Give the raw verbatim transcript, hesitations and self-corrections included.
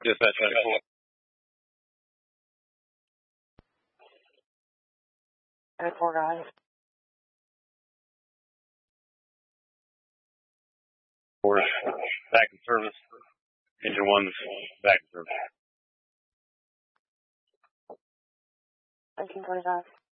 Dispatch ninety-four. ninety-four guys. Force back in service. Engine one's back in service. nineteen twenty-five.